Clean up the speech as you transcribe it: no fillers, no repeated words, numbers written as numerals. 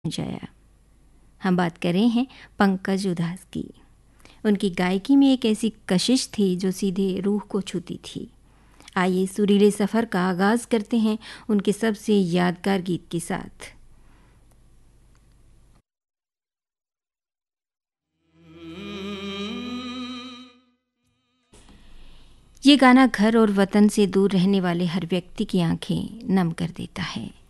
जया। हम बात कर रहे हैं पंकज उधास की। उनकी गायकी में एक ऐसी कशिश थी जो सीधे रूह को छूती थी। आइए सुरीले सफ़र का आगाज़ करते हैं उनके सबसे यादगार गीत के साथ। ये गाना घर और वतन से दूर रहने वाले हर व्यक्ति की आंखें नम कर देता है।